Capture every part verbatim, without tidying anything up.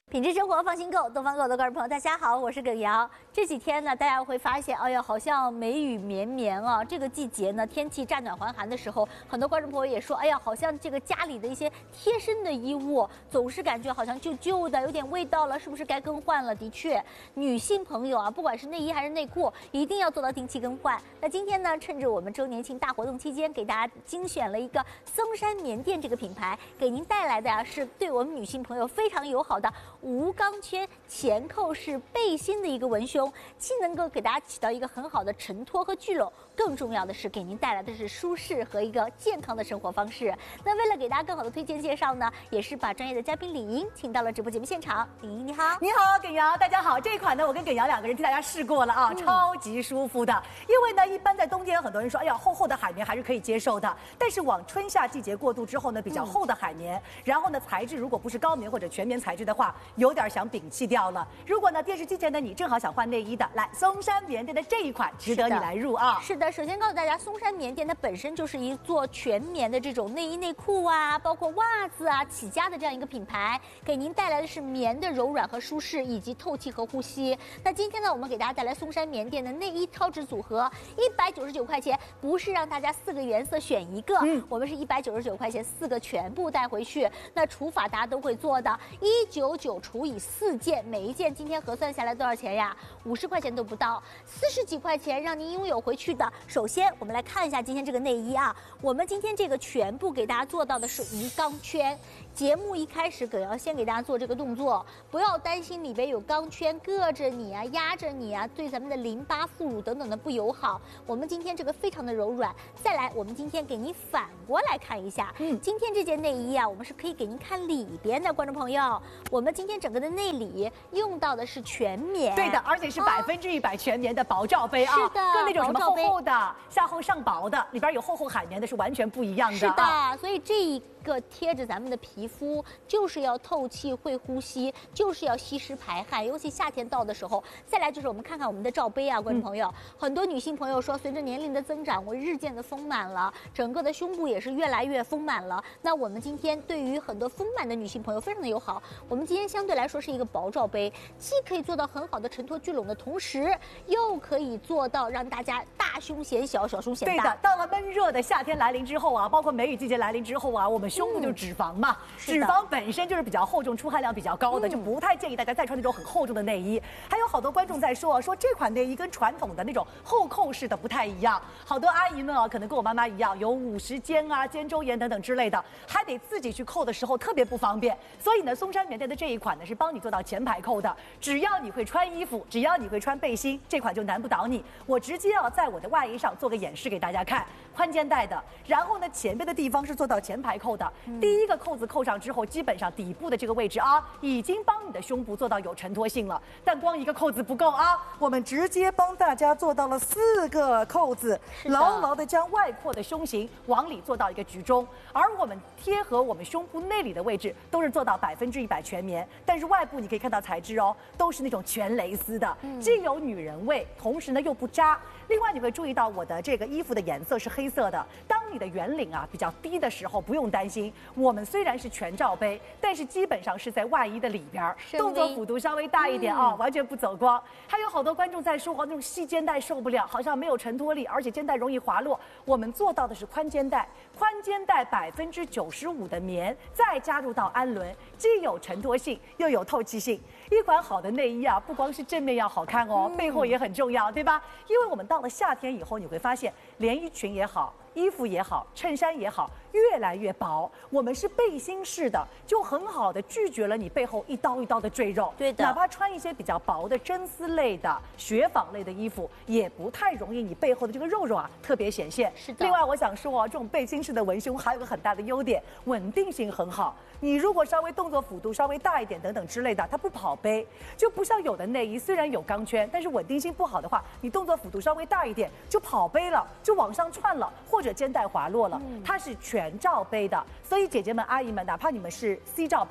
品质生活放心购，东方购的各位朋友，大家好，我是耿瑶。这几天呢，大家会发现，哎呀，好像梅雨绵绵啊。这个季节呢，天气乍暖还寒的时候，很多观众朋友也说，哎呀，好像这个家里的一些贴身的衣物，总是感觉好像旧旧的，有点味道了，是不是该更换了？的确，女性朋友啊，不管是内衣还是内裤，一定要做到定期更换。那今天呢，趁着我们周年庆大活动期间，给大家精选了一个松山棉店这个品牌，给您带来的啊，是对我们女性朋友非常友好的无钢圈前扣式背心的一个文胸，既能够给大家起到一个很好的承托和聚拢，更重要的是给您带来的是舒适和一个健康的生活方式。那为了给大家更好的推荐介绍呢，也是把专业的嘉宾李莹请到了直播节目现场。李莹你好。 你好，耿瑶，大家好。这一款呢，我跟耿瑶两个人替大家试过了啊，嗯、超级舒服的。因为呢，一般在冬天，很多人说，哎呀，厚厚的海绵还是可以接受的。但是往春夏季节过渡之后呢，比较厚的海绵，嗯、然后呢，材质如果不是高棉或者全棉材质的话，有点想摒弃掉了。如果呢，电视机前的你正好想换内衣的，来松山棉店的这一款值得你来入啊。 是的，首先告诉大家，松山棉店它本身就是一做全棉的这种内衣内裤啊，包括袜子啊起家的这样一个品牌，给您带来的是棉的柔软和舒适，以及透气和呼吸。那今天呢，我们给大家带来松山棉店的内衣超值组合，一百九十九块钱，不是让大家四个颜色选一个，嗯、我们是一百九十九块钱四个全部带回去。那除法大家都会做的，一九九除以四件，每一件今天核算下来多少钱呀？五十块钱都不到，四十几块钱让您拥有回去的。首先，我们来看一下今天这个内衣啊，我们今天这个全部给大家做到的是无钢圈。节目一开始，耿要先给大家做这个动作，不要担心里边有钢圈硌着你啊、压着你啊，对咱们的淋巴、副乳等等的不友好。我们今天这个非常的柔软。再来，我们今天给您反过来看一下，嗯，今天这件内衣啊，我们是可以给您看里边的，观众朋友，我们今天整个的内里用到的是全棉， 对的，而且是百分之一百全棉的薄罩杯啊， 是的， 跟那种什么厚厚的、下厚上薄的，里边有厚厚海绵的是完全不一样的。 是的，啊、所以这一个贴着咱们的皮肤，就是要透气、会呼吸，就是要吸湿排汗，尤其夏天到的时候。再来就是我们看看我们的罩杯啊，观众朋友，嗯、很多女性朋友说，随着年龄的增长，我日渐的丰满了，整个的胸部也是越来越丰满了。那我们今天对于很多丰满的女性朋友非常的友好，我们今天相对来说是一个薄罩杯，既可以做到很好的承托聚拢的同时，又可以做到让大家大胸显小，小胸显大。 对的，到了闷热的夏天来临之后啊，包括梅雨季节来临之后啊，我们胸部就是脂肪嘛，嗯、脂肪本身就是比较厚重、出汗量比较高的，嗯、就不太建议大家再穿那种很厚重的内衣。还有好多观众在说啊，说这款内衣跟传统的那种后扣式的不太一样。好多阿姨们啊，可能跟我妈妈一样，有五十肩啊、肩周炎等等之类的，还得自己去扣的时候特别不方便。所以呢，松山棉店的这一款呢，是帮你做到前排扣的。只要你会穿衣服，只要你会穿背心，这款就难不倒你。我直接要在我的外衣上做个演示给大家看，宽肩带的，然后呢，前边的地方是做到前排扣的。嗯、第一个扣子扣上之后，基本上底部的这个位置啊，已经帮你的胸部做到有承托性了。但光一个扣子不够啊，我们直接帮大家做到了四个扣子，牢牢的将外扩的胸型往里做到一个居中。而我们贴合我们胸部内里的位置，都是做到百分之一百全棉。但是外部你可以看到材质哦，都是那种全蕾丝的，嗯、既有女人味，同时呢又不扎。另外你会注意到我的这个衣服的颜色是黑色的。当你的圆领啊比较低的时候，不用担心，我们虽然是全罩杯，但是基本上是在外衣的里边，动作幅度稍微大一点啊、嗯哦，完全不走光。还有好多观众在说，那种细肩带受不了，好像没有承托力，而且肩带容易滑落。我们做到的是宽肩带，宽肩带百分之九十五的棉，再加入到氨纶，既有承托性又有透气性。一款好的内衣啊，不光是正面要好看哦，嗯、背后也很重要，对吧？因为我们到了夏天以后，你会发现连衣裙也好，衣服也好，衬衫也好，越来越薄。我们是背心式的，就很好的拒绝了你背后一刀一刀的赘肉。 对的， 哪怕穿一些比较薄的真丝类的、雪纺类的衣服，也不太容易你背后的这个肉肉啊特别显现。 是的。 另外，我想说啊，这种背心式的文胸还有个很大的优点，稳定性很好。你如果稍微动作幅度稍微大一点等等之类的，它不跑杯，就不像有的内衣虽然有钢圈，但是稳定性不好的话，你动作幅度稍微大一点就跑杯了，就往上窜了，或者肩带滑落了。嗯、它是全罩杯的，所以姐姐们、阿姨们，哪怕你们是 C 罩杯的，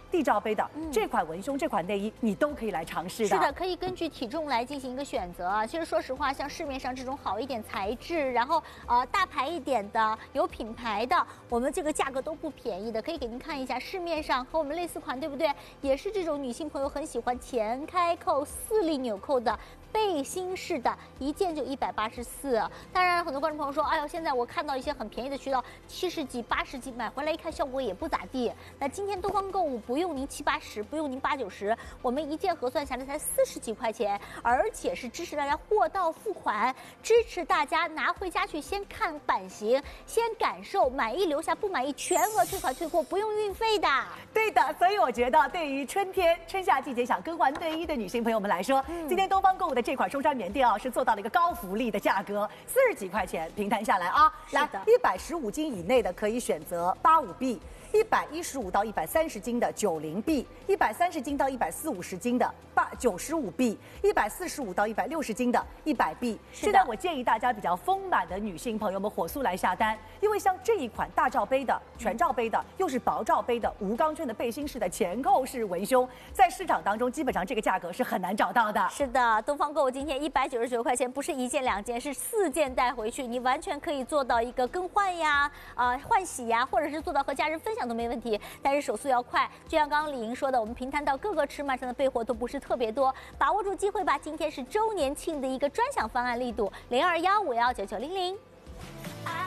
地罩杯的、嗯、这款文胸这款内衣，你都可以来尝试的。 是的，可以根据体重来进行一个选择啊。其实说实话，像市面上这种好一点材质，然后呃大牌一点的、有品牌的，我们这个价格都不便宜的。可以给您看一下市面上和我们类似款，对不对？也是这种女性朋友很喜欢前开扣、四粒纽扣的。背心式的，一件就一百八十四。当然，很多观众朋友说，哎呦，现在我看到一些很便宜的渠道，七十几、八十几，买回来一看效果也不咋地。那今天东方购物不用您七八十，不用您八九十，我们一件核算下来才四十几块钱，而且是支持大家货到付款，支持大家拿回家去先看版型，先感受，满意留下，不满意全额退款退货，不用运费的。 对的，所以我觉得对于春天、春夏季节想更换内衣的女性朋友们来说，嗯、今天东方购物的这款松山棉垫啊，是做到了一个高福利的价格，四十几块钱平摊下来啊，来一百十五斤以内的可以选择八五 B。一百一十五到一百三十斤的九零 B， 一百三十斤到一百四五十斤的八九十五 B， 一百四十五到一百六十斤的一百 B。现在我建议大家比较丰满的女性朋友们火速来下单，因为像这一款大罩杯的、全罩杯的，又是薄罩杯的无钢圈的背心式的前扣式文胸，在市场当中基本上这个价格是很难找到的。 是的，东方购物今天一百九十九块钱，不是一件两件，是四件带回去，你完全可以做到一个更换呀、啊、呃、换洗呀，或者是做到和家人分享都没问题，但是手速要快。就像刚刚李莹说的，我们平摊到各个尺码上的备货都不是特别多，把握住机会吧！今天是周年庆的一个专享方案力度，零二幺五幺九九零零。